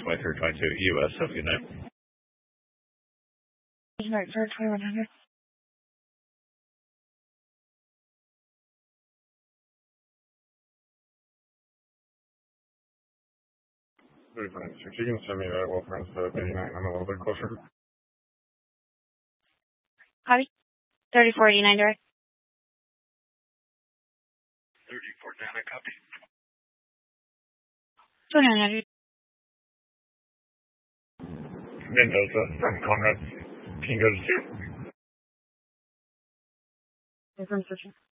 2322 US. Have a good night. Good night, sir. 2100. 3596. You can send me that well friends to 89. I'm a little bit closer. Copy. 3489 direct. 34 down, I copy. 2900. Mendoza from Conrad. Can you go to 2? Confirm switching.